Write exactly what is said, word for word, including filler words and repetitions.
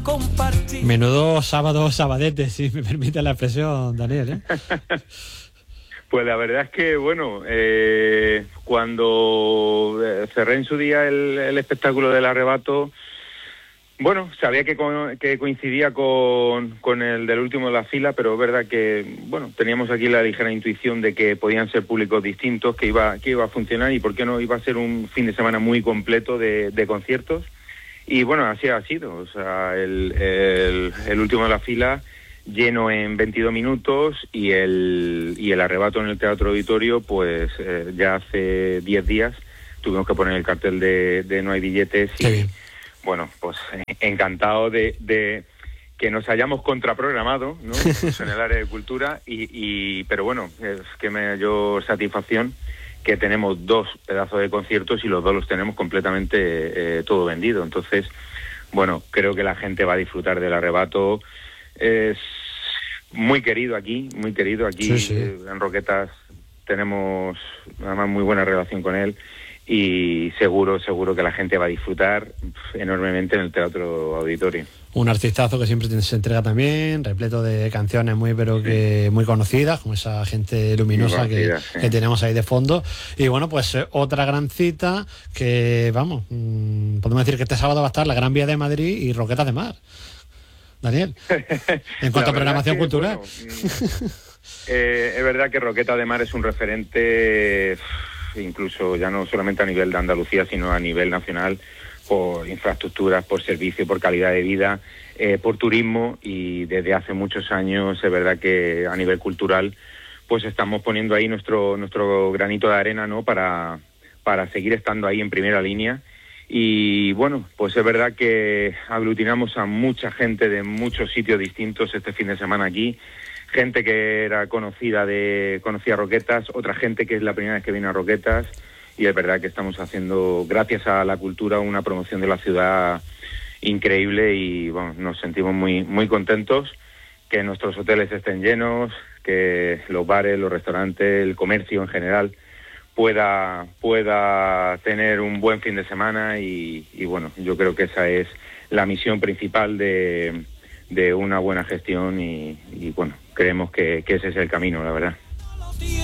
compartir. Menudo sábado sabadete, si me permite la expresión, Daniel, ¿eh? Pues la verdad es que, bueno, eh, cuando eh, cerré en su día el, el espectáculo del arrebato, bueno, sabía que, co- que coincidía con, con el del último de la fila, pero es verdad que, bueno, teníamos aquí la ligera intuición de que podían ser públicos distintos, que iba, que iba a funcionar y por qué no iba a ser un fin de semana muy completo de, de conciertos. Y bueno, así ha sido, o sea, el, el, el último de la fila lleno en veintidós minutos y el y el arrebato en el Teatro Auditorio, pues eh, ya hace diez días tuvimos que poner el cartel de, de no hay billetes y Qué bien. bueno, pues eh, encantado de, de que nos hayamos contraprogramado, ¿no? Pues en el área de cultura y, y pero bueno, es que me dio satisfacción que tenemos dos pedazos de conciertos y los dos los tenemos completamente eh, todo vendido. Entonces, bueno, creo que la gente va a disfrutar del arrebato. Es muy querido aquí, muy querido aquí. Sí, sí. Eh, en Roquetas tenemos además muy buena relación con él y seguro, seguro que la gente va a disfrutar enormemente en el Teatro Auditorio. Un artistazo que siempre se entrega también, repleto de canciones muy pero que muy conocidas, como esa gente luminosa que, conocida, sí. que tenemos ahí de fondo. Y bueno, pues eh, otra gran cita que, vamos, mmm, podemos decir que este sábado va a estar la Gran Vía de Madrid y Roquetas de Mar. Daniel, en cuanto a programación que, cultural. Bueno, eh, es verdad que Roquetas de Mar es un referente, incluso ya no solamente a nivel de Andalucía, sino a nivel nacional, por infraestructuras, por servicio, por calidad de vida, eh, por turismo, y desde hace muchos años es verdad que a nivel cultural pues estamos poniendo ahí nuestro nuestro granito de arena, ¿no? para para seguir estando ahí en primera línea. Y bueno, pues es verdad que aglutinamos a mucha gente de muchos sitios distintos este fin de semana aquí, gente que era conocida de conocía Roquetas, otra gente que es la primera vez que viene a Roquetas, y es verdad que estamos haciendo, gracias a la cultura, una promoción de la ciudad increíble y bueno, nos sentimos muy muy contentos que nuestros hoteles estén llenos, que los bares, los restaurantes, el comercio en general pueda pueda tener un buen fin de semana y, y bueno, yo creo que esa es la misión principal de, de una buena gestión y, y bueno, creemos que, que ese es el camino, la verdad.